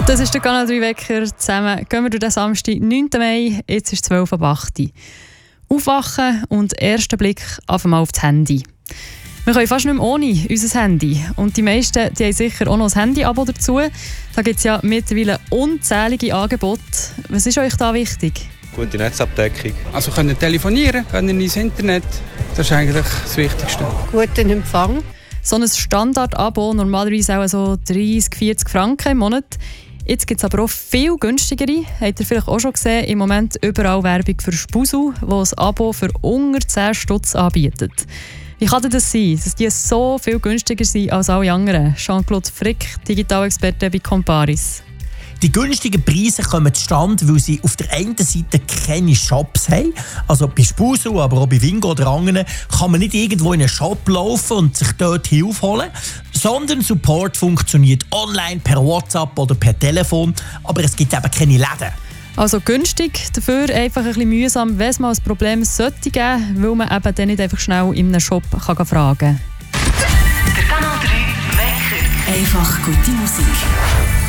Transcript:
Das ist der Kanal 3 Wecker. Zusammen gehen wir durch den Samstag, 9. Mai. Jetzt ist 12:08 Uhr. Aufwachen und erster Blick auf einmal auf das Handy. Wir können fast nicht mehr ohne unser Handy. Und die meisten die haben sicher auch noch ein Handy-Abo dazu. Da gibt es ja mittlerweile unzählige Angebote. Was ist euch da wichtig? Gute Netzabdeckung. Also können telefonieren, können ins Internet. Das ist eigentlich das Wichtigste. Guten Empfang. So ein Standard-Abo, normalerweise auch so 30-40 Franken im Monat. Jetzt gibt es aber auch viel günstigere. Habt ihr vielleicht auch schon gesehen, im Moment überall Werbung für Spusu, die ein Abo für unter 10 Stutz anbietet. Wie kann denn das sein, dass die so viel günstiger sind als alle anderen? Jean-Claude Frick, Digitalexperte bei Comparis. Die günstigen Preise kommen zustande, weil sie auf der einen Seite keine Shops haben. Also bei Spusu, aber auch bei Wingo oder anderen kann man nicht irgendwo in einen Shop laufen und sich dort Hilfe holen, sondern Support funktioniert online, per WhatsApp oder per Telefon, aber es gibt eben keine Läden. Also günstig, dafür einfach ein bisschen mühsam, wenn es mal ein Problem sollte geben, weil man eben dann nicht einfach schnell in einem Shop kann fragen kann. Der Kanal 3 Wecker. Einfach gute Musik.